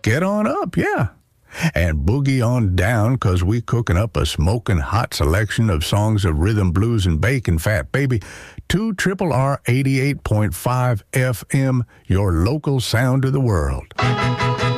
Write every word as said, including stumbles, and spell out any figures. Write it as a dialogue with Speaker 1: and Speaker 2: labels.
Speaker 1: Get on up, yeah. And boogie on down, because we cooking up a smoking hot selection of songs of rhythm, blues, and bacon fat, baby. two Triple R eighty-eight point five F M, your local sound of the world.